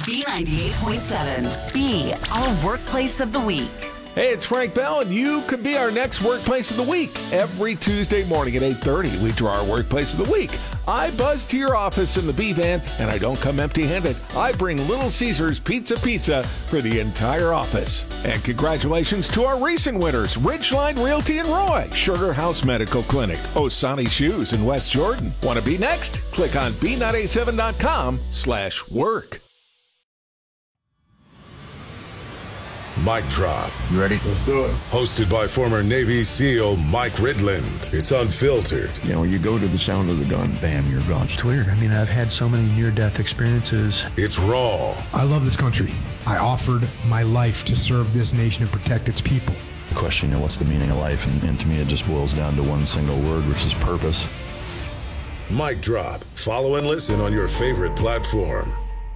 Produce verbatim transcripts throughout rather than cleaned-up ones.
B ninety-eight point seven. B, our workplace of the week. Hey, it's Frank Bell, and you could be our next Workplace of the Week. Every Tuesday morning at eight thirty, we draw our Workplace of the Week. I buzz to your office in the B-Van, and I don't come empty-handed. I bring Little Caesars Pizza Pizza for the entire office. And congratulations to our recent winners, Ridgeline Realty in Roy, Sugar House Medical Clinic, Osani Shoes in West Jordan. Want to be next? Click on B nine eight seven dot com slash work. Mic Drop. You ready? Let's do it. Hosted by former Navy SEAL Mike Ridland. It's unfiltered. You know, you go to the sound of the gun, bam, you're gone. It's weird. I mean, I've had so many near-death experiences. It's raw. I love this country. I offered my life to serve this nation and protect its people. The question, you know, what's the meaning of life? And, and to me, it just boils down to one single word, which is purpose. Mic Drop. Follow and listen on your favorite platform.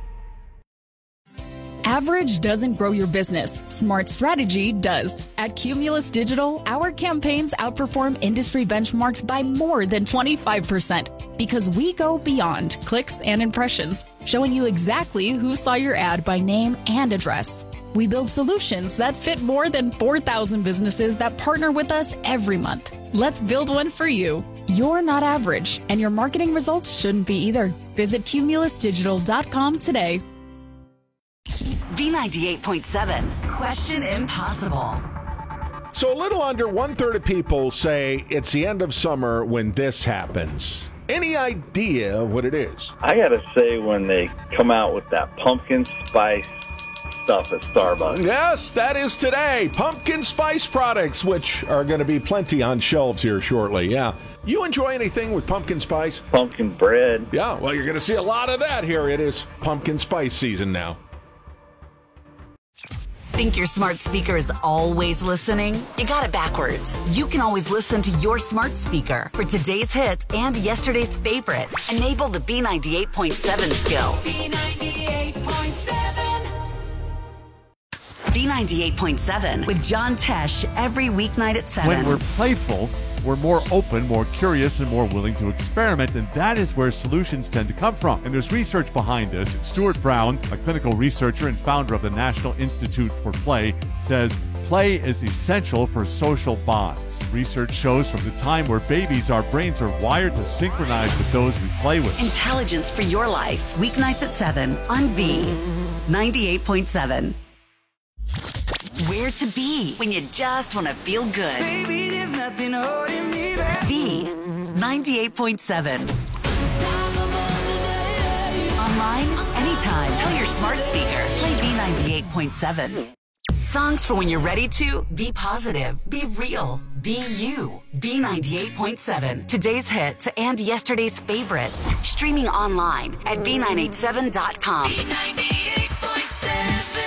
Average doesn't grow your business. Smart strategy does. At Cumulus Digital, our campaigns outperform industry benchmarks by more than twenty-five percent because we go beyond clicks and impressions, showing you exactly who saw your ad by name and address. We build solutions that fit more than four thousand businesses that partner with us every month. Let's build one for you. You're not average, and your marketing results shouldn't be either. Visit cumulus digital dot com today. B ninety-eight point seven. Question Impossible. So a little under one-third of people say it's the end of summer when this happens. Any idea what it is? I gotta say, when they come out with that pumpkin spice stuff at Starbucks. Yes, that is today. Pumpkin spice products, which are going to be plenty on shelves here shortly. Yeah. You enjoy anything with pumpkin spice? Pumpkin bread. Yeah, well, you're going to see a lot of that here. It is pumpkin spice season now. Think your smart speaker is always listening? You got it backwards. You can always listen to your smart speaker for today's hits and yesterday's favorites. Enable the B ninety-eight point seven skill. B ninety-eight point seven. B ninety-eight point seven with John Tesh every weeknight at seven. When we're playful, we're more open, more curious, and more willing to experiment, and that is where solutions tend to come from. And there's research behind this. Stuart Brown, a clinical researcher and founder of the National Institute for Play, says play is essential for social bonds. Research shows from the time we're babies, our brains are wired to synchronize with those we play with. Intelligence for your life, weeknights at seven on B ninety-eight point seven. Where to be when you just want to feel good. Baby, there's nothing holding me back. B ninety-eight point seven. Online, anytime. Tell your smart speaker, play B ninety-eight point seven. Songs for when you're ready to be positive, be real, be you. B ninety-eight point seven. Today's hits and yesterday's favorites. Streaming online at B nine eight seven dot com. B ninety-eight point seven.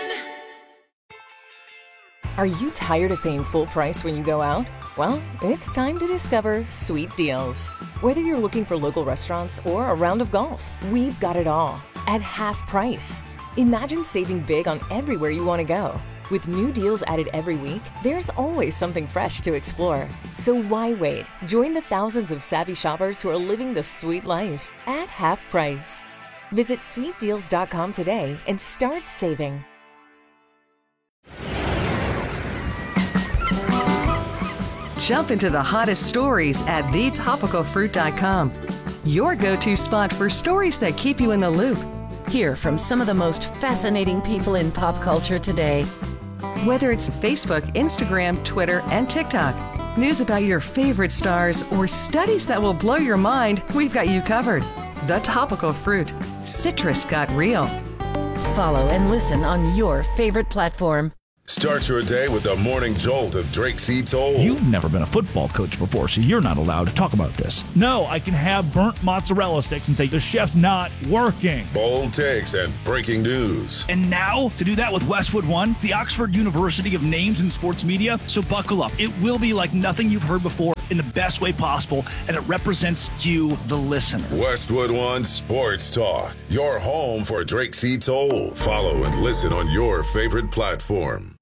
Are you tired of paying full price when you go out? Well, it's time to discover Sweet Deals. Whether you're looking for local restaurants or a round of golf, we've got it all at half price. Imagine saving big on everywhere you want to go. With new deals added every week, there's always something fresh to explore. So why wait? Join the thousands of savvy shoppers who are living the sweet life at half price. Visit sweet deals dot com today and start saving. Jump into the hottest stories at the topical fruit dot com. Your go-to spot for stories that keep you in the loop. Hear from some of the most fascinating people in pop culture today. Whether it's Facebook, Instagram, Twitter, and TikTok, news about your favorite stars, or studies that will blow your mind, we've got you covered. The Topical Fruit. Citrus got real. Follow and listen on your favorite platform. Start your day with the morning jolt of Drake C. Toll. You've never been a football coach before, so you're not allowed to talk about this. No, I can have burnt mozzarella sticks and say the chef's not working. Bold takes and breaking news. And now, to do that with Westwood One, the Oxford University of Names in Sports Media. So buckle up. It will be like nothing you've heard before in the best way possible, and it represents you, the listener. Westwood One Sports Talk, your home for Drake C. Toll. Follow and listen on your favorite platform.